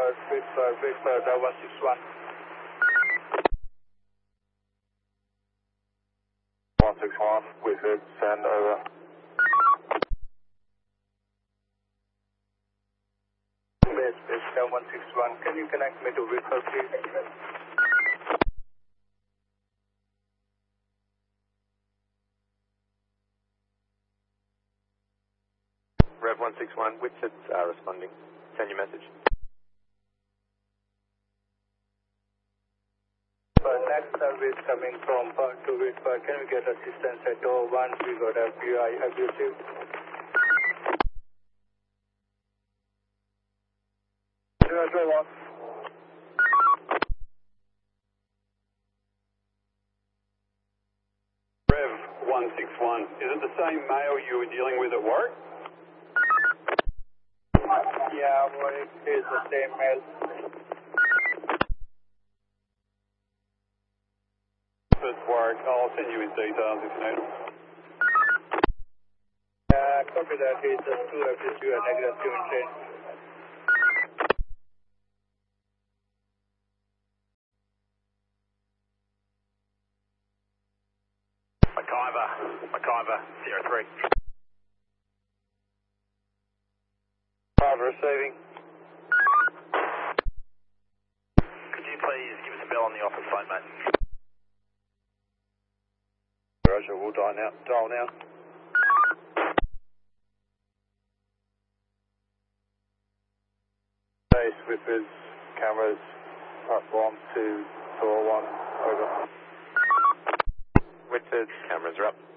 Whitford, 161. 161, Whitford, send over. Base 161, can you connect me to Whitford, please? Rev 161, Whitford responding. Send your message. Next service coming from Perth to Whitford, can we get assistance at door 1? We got FUI abusive. Rev 161, is it the same male you were dealing with at Warwick? Yeah, Warwick is the same male. It's Warwick, I'll send you his details if you need them. Copy that, he's just too abusive and aggressive in train. McIver, 03. Receiving. Could you please give us a bell on the office phone, mate? Roger, we'll dial now. Base Whitford, cameras, platform 2, door 1, over. Whitford, cameras are up.